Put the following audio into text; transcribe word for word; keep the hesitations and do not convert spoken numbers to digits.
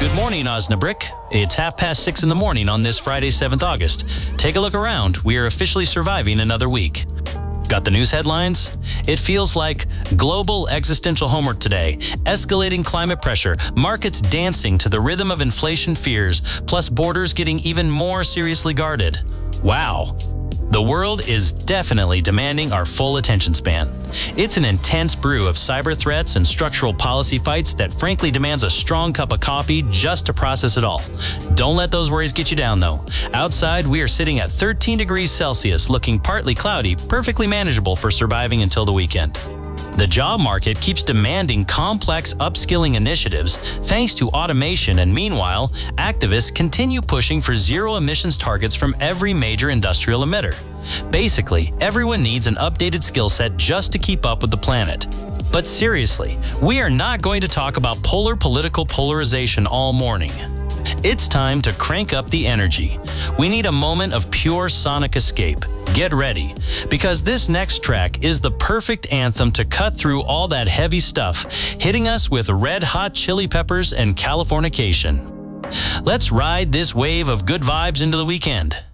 Good morning, Osnabrück. It's half past six in the morning on this Friday, seventh August. Take a look around. We are officially surviving another week. Got the news headlines? It feels like global existential homework today, escalating climate pressure, markets dancing to the rhythm of inflation fears, plus borders getting even more seriously guarded. Wow. The world is definitely demanding our full attention span. It's an intense brew of cyber threats and structural policy fights that frankly demands a strong cup of coffee just to process it all. Don't let those worries get you down, though. Outside, we are sitting at thirteen degrees Celsius, looking partly cloudy, perfectly manageable for surviving until the weekend. The job market keeps demanding complex upskilling initiatives thanks to automation, and meanwhile, activists continue pushing for zero emissions targets from every major industrial emitter. Basically, everyone needs an updated skill set just to keep up with the planet. But seriously, we are not going to talk about polar political polarization all morning. It's time to crank up the energy. We need a moment of pure sonic escape. Get ready, because this next track is the perfect anthem to cut through all that heavy stuff, hitting us with Red Hot Chili Peppers and Californication. Let's ride this wave of good vibes into the weekend.